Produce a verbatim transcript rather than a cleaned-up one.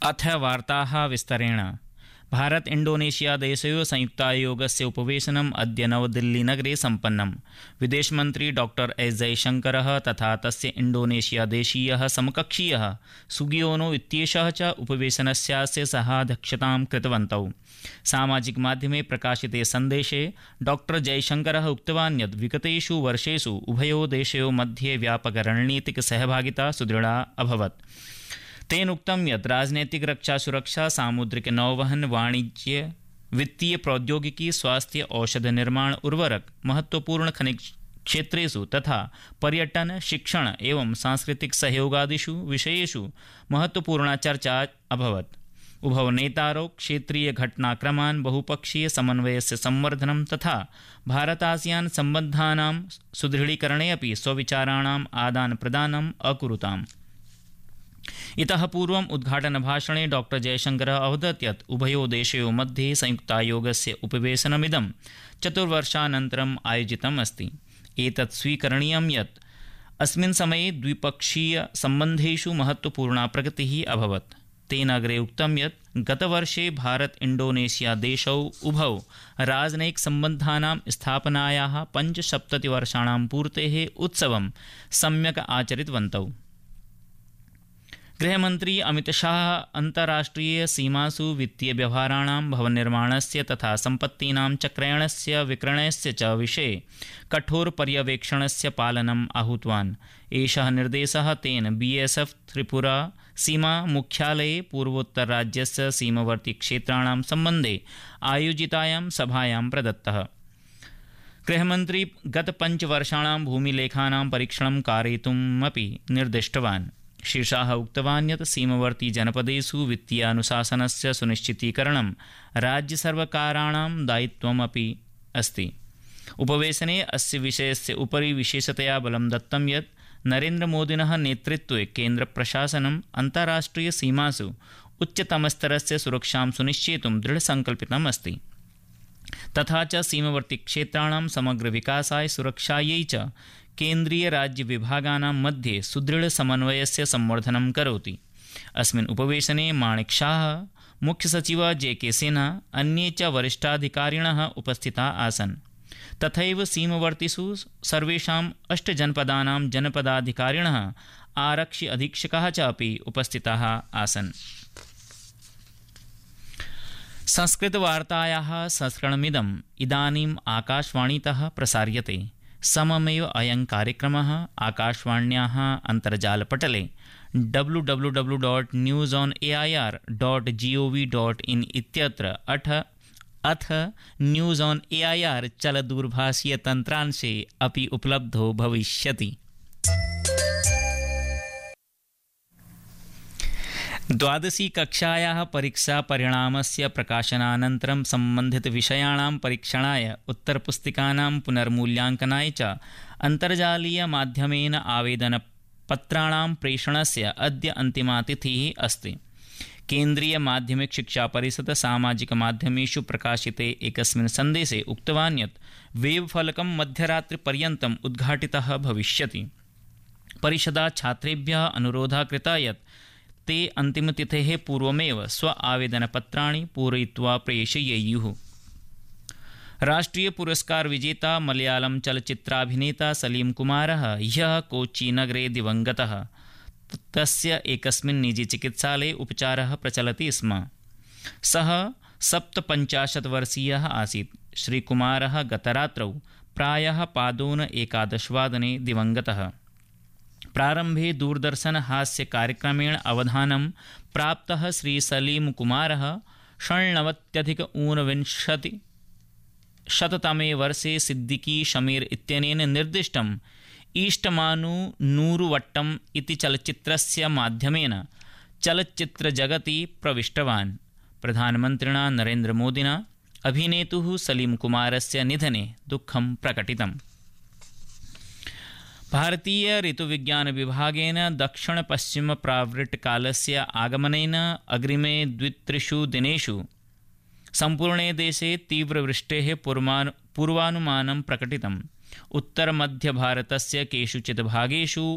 अथ वार्ताः विस्तरेण। भारत इंडोनेशिया देशयोः संयुक्तायोगस्य उपवेशनम् अद्य नवदिल्लीनगरे सम्पन्नम्। विदेशमन्त्री डॉक्टर एस जयशंकरः तथा तस्य इंडोनेशिया देशीयः समकक्षीयः सुगियोनो इत्येषः च उपवेशनस्यास्य सहाध्यक्षतां कृतवन्तौ। सामाजिकमाध्यमे प्रकाशिते सन्देशे डॉक्टर जयशंकरः उक्तवान् यत् विगतेषु वर्षेषु उभयोः देशयोः मध्ये व्यापकरणनीतिक सहभागिता सुदृढा अभवत्। तेन उक्तं यत् राजनैतिक रक्षा सुरक्षा सामुद्रिक नौवहन वाणिज्य वित्तीय प्रौद्योगिकी स्वास्थ्य औषध निर्माण उर्वरक महत्वपूर्ण खनिज क्षेत्रेषु तथा पर्यटन शिक्षण एवं सांस्कृतिक सहयोगादिषु विषयेषु महत्वपूर्णा चर्चा अभवत्। उभौ नेतारौ क्षेत्रीय घटनाक्रमान् बहुपक्षीय समन्वयस्य संवर्धनं तथा भारतासियान सम्बन्धानां सुदृढीकरणे अपि स्वविचाराणाम् आदान प्रदानम् अकुरुताम्। इतः पूर्वम् उद्घाटनभाषणे डॉक्टर जयशंकरः अवदत् यत् उभयोः देशयोः मध्ये संयुक्तायोगस्य उपवेशनमिदं चतुर्वर्षानन्तरम् आयोजितम् अस्ति। एतत् स्वीकरणीयं यत् अस्मिन् समये द्विपक्षीय सम्बन्धेषु महत्वपूर्णा प्रगतिः अभवत्। तेन अग्रे उक्तं यत् गतवर्षे भारत इंडोनेशिया देशौ उभौ राजनयिक सम्बन्धानां स्थापनायाः पञ्चसप्ततिवर्षाणां पूर्तेः उत्सवं सम्यक् आचरितवन्तौ। गृहमन्त्री अमितशाह अन्ताराष्ट्रिय सीमासु वित्तीय व्यवहाराणां भवननिर्माणस्य तथा सम्पत्तीनां च क्रयणस्य विक्रयणस्य च विषये कठोर पर्यवेक्षणस्य पालनम् आहूतवान्। एषः निर्देशः तेन बीएसएफ त्रिपुरा सीमा मुख्यालये पूर्वोत्तरराज्यस्य सीमवर्ती क्षेत्राणां सम्बन्धे आयोजितायां सभायां प्रदत्तः। गृहमन्त्री गत पञ्चवर्षाणां भूमिलेखानां परीक्षणं कारयितुम् अपि निर्दिष्टवान्। श्री शाह उक्तवान् यत् सीमवर्ती जनपदेषु वित्तीयानुशासनस्य सुनिश्चितीकरणं राज्यसर्वकाराणां दायित्वमपि अस्ति। उपवेशने अस्य विषयस्य उपरि विशेषतया बलं दत्तं यत् नरेन्द्रमोदिनः नेतृत्वे केन्द्रप्रशासनम् अन्ताराष्ट्रियसीमासु उच्चतमस्तरस्य सुरक्षां सुनिश्चेतुं दृढसङ्कल्पितम् अस्ति तथा च सीमवर्ती क्षेत्राणां समग्र विकासाय सुरक्षायै च केन्द्रीय राज्य विभागानां मध्ये सुदृढ़ समन्वयस्य संवर्धनं करोति। अस्मिन् उपवेशने माणिक शाह, मुख्य सचिव जे के सिन्हा, अन्ये च वरिष्ठाधिकारिणः उपस्थिताः आसन्। तथैव सीमवर्तिषु सर्वेषाम् अष्टजनपदानां जनपदाधिकारिणः, आरक्षि अधीक्षकाः च अपि उपस्थिताः आसन्। संस्कृतवार्तायाः संस्करणमिदम् इदानीम् आकाशवाणीतः प्रसार्यते। सममेव अयं कार्यक्रमः आकाशवाण्याः अन्तर्जालपटले W W W dot news on A I R dot G O V dot in इत्यत्र अथ अथ news on A I R चलदूरभाषीय तन्त्रांशे अपि उपलब्धो भविष्यति। द्वादशी कक्षायाः परीक्षा परिणामस्य प्रकाशनानन्तरं सम्बन्धितविषयाणां परीक्षणाय उत्तरपुस्तिकानां पुनर्मूल्याङ्कनाय च अन्तर्जालीयमाध्यमेन आवेदनपत्राणां प्रेषणस्य अद्य अन्तिमा तिथिः अस्ति। केन्द्रीय माध्यमिक शिक्षा परिषद सामाजिकमाध्यमेषु प्रकाशिते एकस्मिन् सन्देशे उक्तवान् यत् वेबफलकं मध्यरात्रिपर्यन्तम् उद्घाटितः भविष्यति। परिषदा छात्रेभ्यः अनुरोधः कृतः यत् ते अन्तिमतिथेः पूर्वमेव स्व आवेदनपत्राणि पूरयित्वा प्रेषयेयुः। राष्ट्रीय पुरस्कार विजेता मलयालम चलच्चित्राभिनेता सलीम कुमारः ह्यः कोच्चिनगरे दिवङ्गतः। तस्य एकस्मिन् निजी चिकित्सालये उपचारः प्रचलति स्म। सः सप्तपञ्चाशत् वर्षीयः आसीत्। श्रीकुमारः गतरात्रौ प्रायः पादोन एकादशवादने दिवङ्गतः। प्रारम्भे दूरदर्शन हास्य कार्यक्रमेण अवधानं प्राप्तः श्री सलीम कुमारः षण्णवत्यधिक ऊनविंशति शततमे वर्षे सिद्दीकी शमीर इत्यनेन निर्दिष्टम् ईष्टमानु नूरुवट्टम् इति चलच्चित्रस्य माध्यमेन चलच्चित्रजगति प्रविष्टवान्। प्रधानमन्त्रिणा नरेन्द्रमोदिना अभिनेतुः सलीम कुमारस्य निधने दुःखं प्रकटितम्। भारतीय ऋतुविज्ञान विभागेन दक्षिण पश्चिम प्रावृट्कालस्य आगमनेन अग्रिमे द्वित्रिषु दिनेषु सम्पूर्णे देशे तीव्रवृष्टेः पूर्वानुमानं प्रकटितम्। उत्तरमध्यभारतस्य केषुचित् भागेषु